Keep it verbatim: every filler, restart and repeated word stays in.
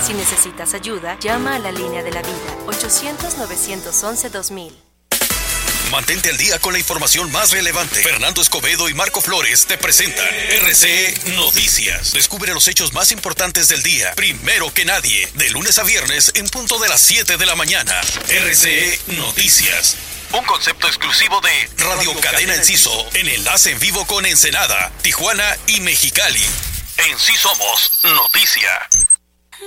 Si necesitas ayuda, llama a la línea de la vida, ochocientos, novecientos once, dos mil. Mantente al día con la información más relevante. Fernando Escobedo y Marco Flores te presentan R C E Noticias. Descubre los hechos más importantes del día, primero que nadie, de lunes a viernes en punto de las siete de la mañana. R C E Noticias. Un concepto exclusivo de Radio Cadena Enciso, en enlace en vivo con Ensenada, Tijuana y Mexicali. En Sí Somos Noticia.